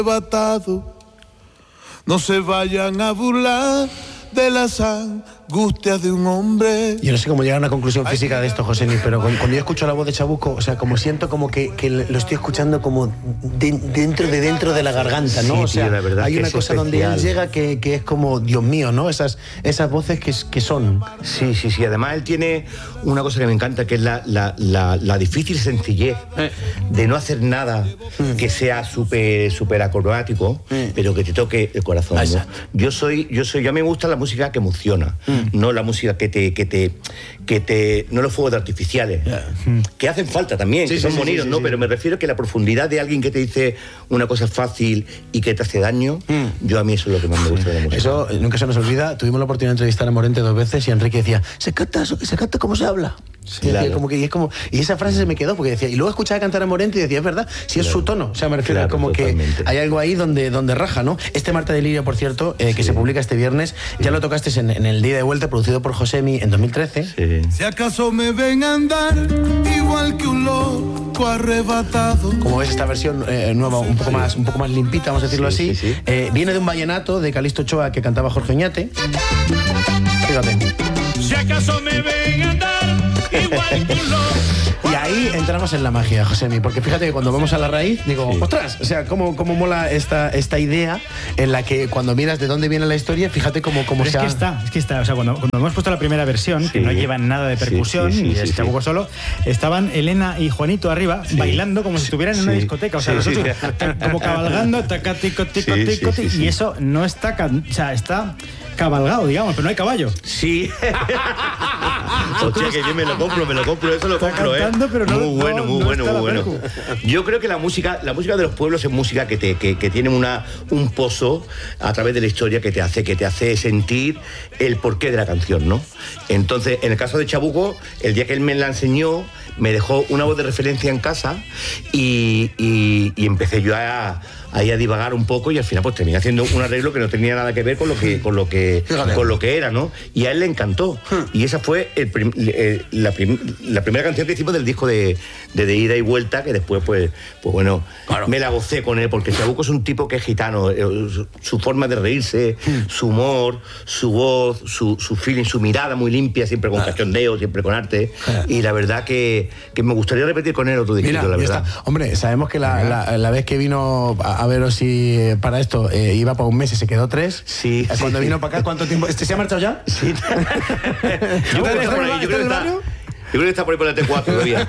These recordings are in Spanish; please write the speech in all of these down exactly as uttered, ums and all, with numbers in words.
arrebatado. No se vayan a burlar de las angustias de un hombre. Yo no sé cómo llegar a una conclusión física de esto, Josemi, pero cuando yo escucho la voz de Chabuco, o sea, como siento como que, que lo estoy escuchando como de, dentro de dentro de la garganta, ¿no? Sí, o sea, tío, la verdad hay que una es cosa especial. donde él llega que, que es como, Dios mío, ¿no? Esas, esas voces que, que son. Sí, sí, sí. Además, él tiene una cosa que me encanta, que es la, la, la, la difícil sencillez de no hacer nada que sea súper súper acrobático, pero que te toque el corazón, ¿no? Yo soy, yo soy, yo a mí me gusta la música que emociona, mm. no la música que te, que te, que te, no los fuegos artificiales, yeah. mm. que hacen falta también, sí, que son sí, bonitos, sí, sí, ¿no? Sí. Pero me refiero a que la profundidad de alguien que te dice una cosa fácil y que te hace daño, mm. yo a mí eso es lo que más me gusta de la música. Eso nunca se nos olvida. Tuvimos la oportunidad de entrevistar a Morente dos veces y Enrique decía, se canta, se canta como se habla. Sí, y, claro. como que, y, es como, y esa frase se me quedó porque decía, y luego escuchaba cantar a Morente y decía, es verdad, si es claro. su tono, o sea, me refiero claro, a como totalmente. Que hay algo ahí donde, donde raja, ¿no? Este Marta de Lirio, por cierto, eh, que sí. se publica este viernes, sí. ya lo tocaste en, en el Día de Vuelta, producido por Josemi en dos mil trece. Sí. Si acaso me ven a andar igual que un loco arrebatado. Como ves, esta versión eh, nueva, un poco, sí. más, un poco más limpita, vamos a decirlo sí, así, sí, sí. Eh, viene de un vallenato de Calixto Ochoa que cantaba Jorge Oñate. Fíjate. Si acaso me ven a andar igual que un loco. Y ahí entramos en la magia, Josemi, porque fíjate que cuando vamos a la raíz, digo, sí. ostras, o sea, cómo, cómo mola esta, esta idea en la que cuando miras de dónde viene la historia, fíjate cómo, cómo se ha... es que está, es que está, o sea, cuando, cuando hemos puesto la primera versión, sí. que no llevan nada de percusión, sí, sí, sí, y es sí, Chabuco sí. solo, estaban Elena y Juanito arriba, sí. bailando como si estuvieran en una sí. discoteca, o sea, sí, nosotros sí. como cabalgando, taca, tico, tico, sí, tico, sí, sí, sí. y eso no está, o sea, está... cabalgado, digamos, pero no hay caballo. Sí. Hostia, que yo me lo compro, me lo compro, eso lo Está compro, cantando, ¿eh? Pero no, muy bueno, no, muy no bueno, muy bueno. Percu. Yo creo que la música, la música de los pueblos es música que te, que, que tiene una, un pozo a través de la historia que te hace, que te hace sentir el porqué de la canción, ¿no? Entonces, en el caso de Chabuco, el día que él me la enseñó, me dejó una voz de referencia en casa y, y, y empecé yo a ahí a divagar un poco y al final pues terminé haciendo un arreglo que no tenía nada que ver con lo que con lo que con lo que era, ¿no? Y a él le encantó. Y esa fue el prim, eh, la, prim, la primera canción que hicimos del disco de, de, de Ida y Vuelta, que después pues, pues bueno, claro. me la gocé con él, porque Chabuco es un tipo que es gitano, eh, su, su forma de reírse, hmm. su humor, su voz, su, su feeling, su mirada muy limpia, siempre con claro. cachondeo, siempre con arte. Claro. Y la verdad que, que me gustaría repetir con él otro disco, la verdad. Está. Hombre, sabemos que la, la, la vez que vino a, a veros si para esto eh, iba para un mes y se quedó tres. Sí. Cuando sí, vino sí. para acá, ¿cuánto tiempo? ¿Este se ha marchado ya? Sí. yo creo que está por ahí, yo creo que está... Yo creo que está por ahí por la T cuatro todavía.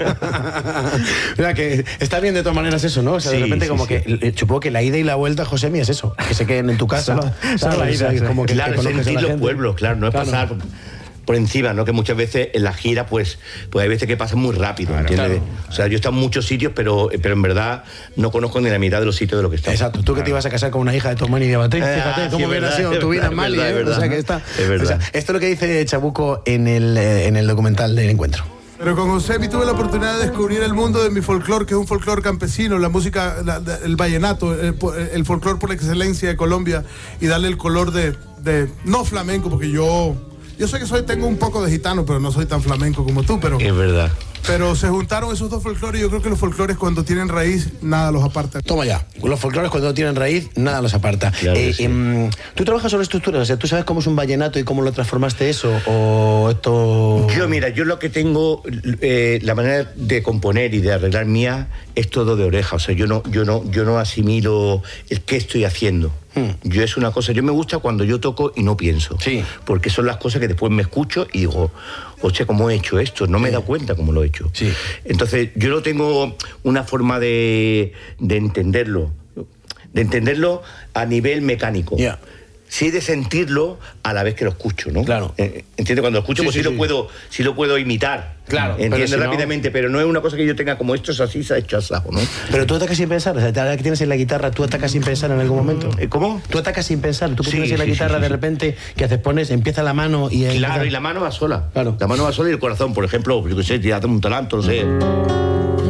Mira, que está bien de todas maneras eso, ¿no? O sea, sí, de repente sí, como sí. que, supongo que la ida y la vuelta, Josemi, es eso, que se queden en tu casa. Solo, solo la ida, o sea, como que, claro, que sentir los pueblos, claro, no es claro. pasar... por encima, ¿no? Que muchas veces en la gira, pues, pues hay veces que pasan muy rápido, claro, ¿entiendes? Claro. O sea, yo he estado en muchos sitios, pero, pero en verdad no conozco ni la mitad de los sitios de lo que está. Exacto, tú que claro. te ibas a casar con una hija de Tomás y de Beatriz, fíjate ah, cómo sí, hubiera verdad, sido tu vida en Mali, ¿eh? O sea, que está... Es verdad. O sea, esto es lo que dice Chabuco en el, en el documental del encuentro. Pero con Josemi tuve la oportunidad de descubrir el mundo de mi folclore, que es un folclore campesino, la música, la, el vallenato, el, el folclore por la excelencia de Colombia, y darle el color de, de no flamenco, porque yo... Yo sé que soy, tengo un poco de gitano, pero no soy tan flamenco como tú, pero... Es verdad. Pero se juntaron esos dos folclores y yo creo que los folclores cuando tienen raíz, nada los aparta. Toma ya, los folclores cuando no tienen raíz, nada los aparta. Claro eh, sí. eh, ¿Tú trabajas sobre estructuras? O sea, ¿tú sabes cómo es un vallenato y cómo lo transformaste eso? ¿O esto...? Yo, mira, yo lo que tengo, eh, la manera de componer y de arreglar mía es todo de oreja. O sea, yo no, yo no, yo no asimilo el qué estoy haciendo. Hmm. Yo es una cosa, yo me gusta cuando yo toco y no pienso. Sí. Porque son las cosas que después me escucho y digo, hostia, ¿cómo he hecho esto? No me he dado cuenta cómo lo he hecho. Sí. Entonces, yo no tengo una forma de, de entenderlo, de entenderlo a nivel mecánico. Yeah. Sí, de sentirlo a la vez que lo escucho, ¿no? Claro. ¿Entiendes? Cuando lo escucho, sí, pues sí, sí, lo sí. puedo, sí lo puedo imitar. Claro. Entiendes pero si rápidamente, no... pero no es una cosa que yo tenga como esto es así, se ha hecho asado, ¿no? Pero tú atacas sin pensar, o sea, la que tienes en la guitarra, tú atacas sin pensar en algún momento. ¿Cómo? Tú atacas sin pensar, tú sí, pones en la sí, guitarra sí, de sí. repente, que haces, pones, empieza la mano y... Claro, empieza... y la mano va sola. Claro. La mano va sola y el corazón, por ejemplo, yo qué sé, tirate un talento, no sé.